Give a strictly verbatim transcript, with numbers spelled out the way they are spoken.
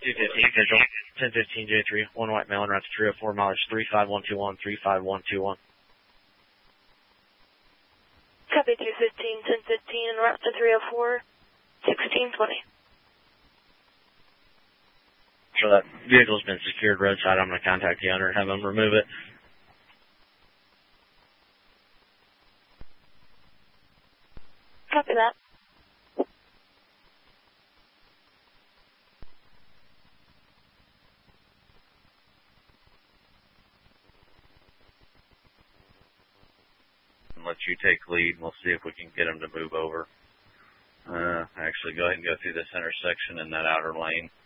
two fifteen, visual. ten fifteen J three, one white male, route to three oh four, mileage three five one two one, three five one two one. Copy two fifteen, ten fifteen, en route to three oh four, sixteen twenty. So that vehicle's been secured roadside. I'm going to contact the owner and have them remove it. Copy that. Let you take lead, and we'll see if we can get them to move over. Uh, actually, go ahead and go through this intersection in that outer lane.